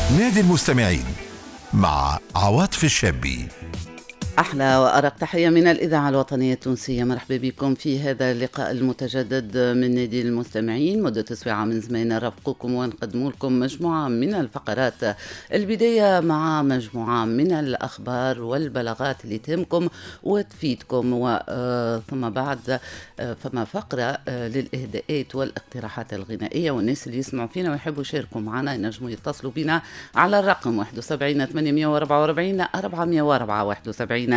نادي المستمعين مع عواطف الشابي. أحلى وأرق تحية من الإذاعة الوطنية التونسية. مرحبا بكم في هذا اللقاء المتجدد من نادي المستمعين. مدة ساعة من زمان نرافقكم ونقدم لكم مجموعة من الفقرات. البداية مع مجموعة من الأخبار والبلاغات اللي تهمكم وتفيدكم، ثم بعد فما فقرة للإهداءات والاقتراحات الغنائية، والناس اللي يسمعوا فينا ويحبوا يشاركوا معنا ينجموا يتصلوا بنا على الرقم 71 844 404 71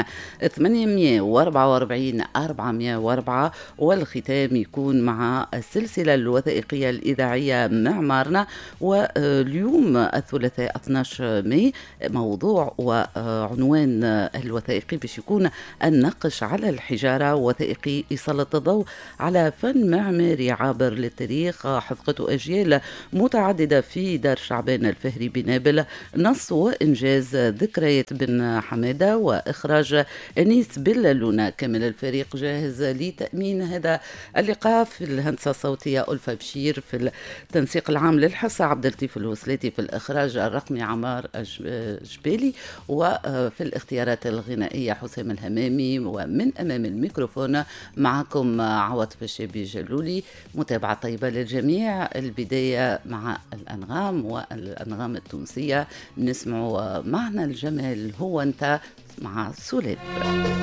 844 404. والختام يكون مع السلسلة الوثائقية الإذاعية معمارنا. واليوم الثلاثاء 12 ماي موضوع وعنوان الوثائقي باش يكون النقش على الحجارة، وثائقي يسلط الضوء على فن معماري عابر للتاريخ حفظته أجيال متعددة في دار شعبان الفهري بنابل. نص وإنجاز ذكريات بن حمادة، وإخراج أنيس بلالونا. كامل الفريق جاهز لتأمين هذا اللقاء. في الهندسة الصوتية ألفا بشير، في التنسيق العام للحصة عبد اللطيف الوسلاتي، في الإخراج الرقمي عمار جبالي، وفي الاختيارات الغنائية حسام الهمامي. ومن أمام الميكروفون معكم عواطف الشابي جلولي. متابعة طيبة للجميع. البداية مع الأنغام والأنغام التونسية. نسمع معنى الجمال هو أنت مع سوليف.